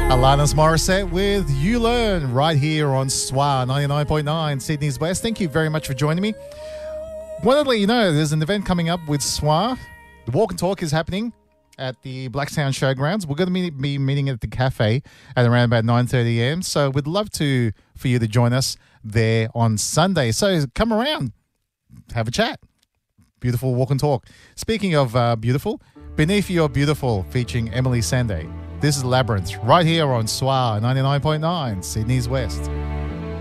Alanis Morissette with You Learn right here on SWA 99.9 Sydney's West. Thank you very much for joining me. Wanted to let you know there's an event coming up with SWA. The Walk and Talk is happening at the Blacktown Showgrounds. We're going to be meeting at the cafe at around about 9:30 a.m. So we'd love for you to join us there on Sunday. So come around, have a chat. Beautiful Walk and Talk. Speaking of beautiful, Beneath Your Beautiful featuring Emily Sandé. This is Labyrinth right here on SWA 99.9 Sydney's West.